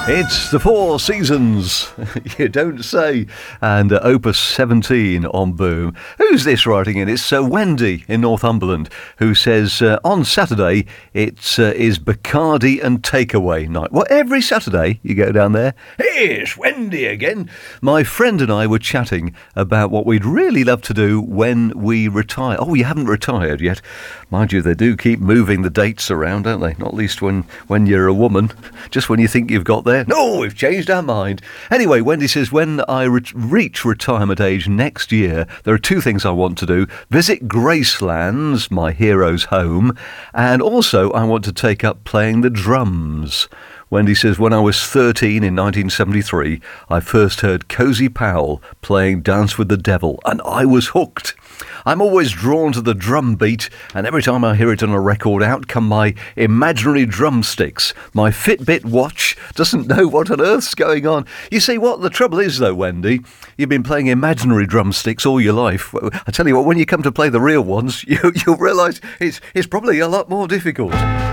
It's the Four Seasons, you don't say, and Opus 17 on Boom. Who's this writing in? It's Wendy in Northumberland, who says, on Saturday, it is Bacardi and takeaway night. Well, every Saturday you go down there, hey, it's Wendy again. My friend and I were chatting about what we'd really love to do when we retire. Oh, you haven't retired yet. Mind you, they do keep moving the dates around, don't they? Not least when you're a woman, just when you think you've got there. No, we've changed our mind. Anyway, Wendy says, when I reach retirement age next year, there are two things I want to do. Visit Gracelands, my hero's home, and also I want to take up playing the drums. Wendy says, when I was 13 in 1973, I first heard Cozy Powell playing Dance with the Devil, and I was hooked. I'm always drawn to the drum beat, and every time I hear it on a record, out come my imaginary drumsticks. My Fitbit watch doesn't know what on earth's going on. You see, what the trouble is, though, Wendy, you've been playing imaginary drumsticks all your life. I tell you what, when you come to play the real ones, you'll realise it's probably a lot more difficult.